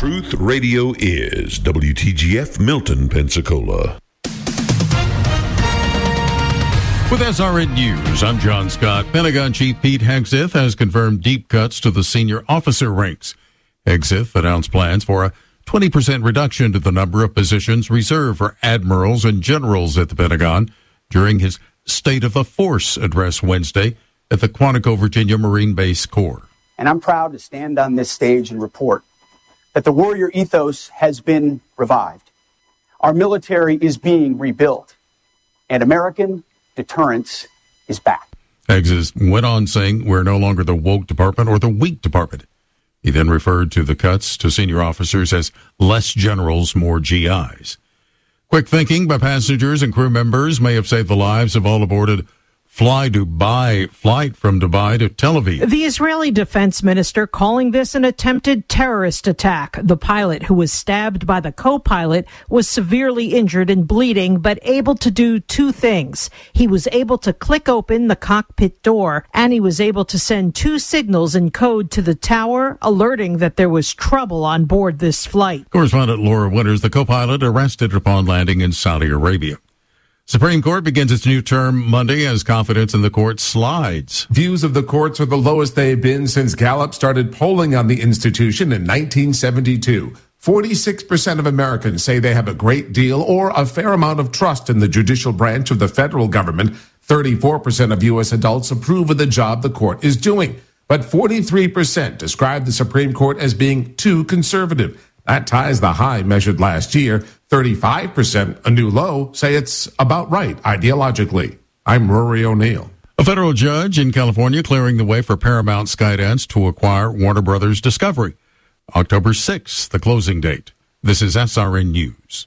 Truth Radio is WTGF Milton, Pensacola. With SRN News, I'm John Scott. Pentagon Chief Pete Hegseth has confirmed deep cuts to the senior officer ranks. Hegseth announced plans for a 20% reduction to the number of positions reserved for admirals and generals at the Pentagon during his State of the Force address Wednesday at the Quantico, Virginia Marine Base Corps. And I'm proud to stand on this stage and report that the warrior ethos has been revived. Our military is being rebuilt, and American deterrence is back. Hegseth went on saying, we're no longer the woke department or the weak department. He then referred to the cuts to senior officers as less generals, more GIs. Quick thinking by passengers and crew members may have saved the lives of all aboard flight from Dubai to Tel Aviv. The Israeli defense minister calling this an attempted terrorist attack. The pilot, who was stabbed by the co-pilot, was severely injured and bleeding, but able to do two things. He was able to click open the cockpit door, and he was able to send two signals in code to the tower, alerting that there was trouble on board this flight. Correspondent Laura Winters, the co-pilot, arrested upon landing in Saudi Arabia. Supreme Court begins its new term Monday as confidence in the court slides. Views of the courts are the lowest they've been since Gallup started polling on the institution in 1972. 46% of Americans say they have a great deal or a fair amount of trust in the judicial branch of the federal government. 34% of U.S. adults approve of the job the court is doing. But 43% describe the Supreme Court as being too conservative. That ties the high measured last year. 35%, a new low, say it's about right ideologically. I'm Rory O'Neill. A federal judge in California clearing the way for Paramount Skydance to acquire Warner Brothers Discovery. October 6th, the closing date. This is SRN News.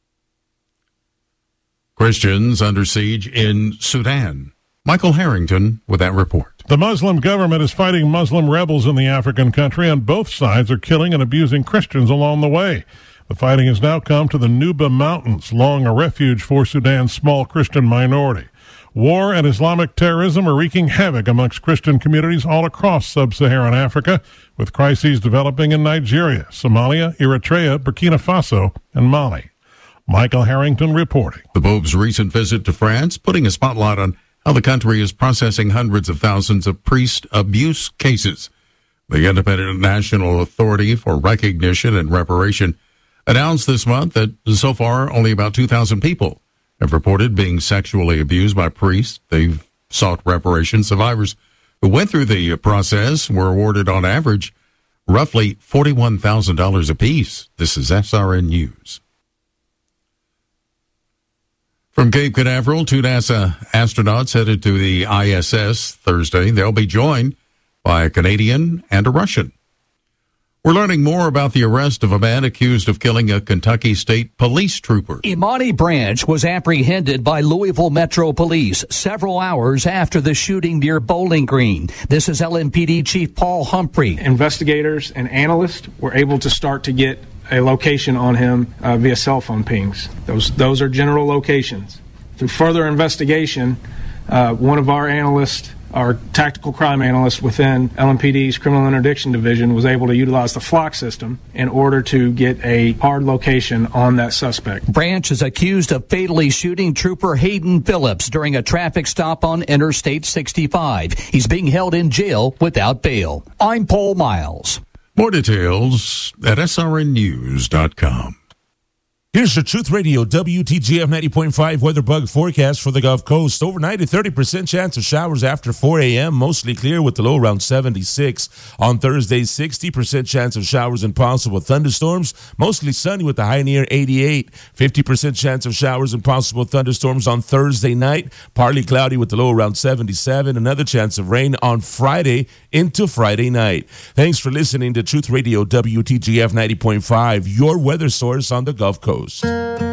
Christians under siege in Sudan. Michael Harrington with that report. The Muslim government is fighting Muslim rebels in the African country, and both sides are killing and abusing Christians along the way. The fighting has now come to the Nuba Mountains, long a refuge for Sudan's small Christian minority. War and Islamic terrorism are wreaking havoc amongst Christian communities all across sub-Saharan Africa, with crises developing in Nigeria, Somalia, Eritrea, Burkina Faso, and Mali. Michael Harrington reporting. The Pope's recent visit to France putting a spotlight on how the country is processing hundreds of thousands of priest abuse cases. The Independent National Authority for Recognition and Reparation announced this month that so far only about 2,000 people have reported being sexually abused by priests. They've sought reparation. Survivors who went through the process were awarded on average roughly $41,000 apiece. This is SRN News. From Cape Canaveral, 2 NASA astronauts headed to the ISS Thursday. They'll be joined by a Canadian and a Russian. We're learning more about the arrest of a man accused of killing a Kentucky State Police trooper. Imani Branch was apprehended by Louisville Metro Police several hours after the shooting near Bowling Green. This is LMPD Chief Paul Humphrey. Investigators and analysts were able to start to get a location on him via cell phone pings. Those are general locations. Through further investigation, one of our analysts, our tactical crime analyst within LMPD's Criminal Interdiction Division, was able to utilize the flock system in order to get a hard location on that suspect. Branch is accused of fatally shooting Trooper Hayden Phillips during a traffic stop on Interstate 65. He's being held in jail without bail. I'm Paul Miles. More details at srnnews.com. Here's your Truth Radio WTGF 90.5 weather bug forecast for the Gulf Coast. Overnight, a 30% chance of showers after 4 a.m., mostly clear with the low around 76. On Thursday, 60% chance of showers and possible thunderstorms, mostly sunny with the high near 88. 50% chance of showers and possible thunderstorms on Thursday night, partly cloudy with the low around 77. Another chance of rain on Friday into Friday night. Thanks for listening to Truth Radio WTGF 90.5, your weather source on the Gulf Coast.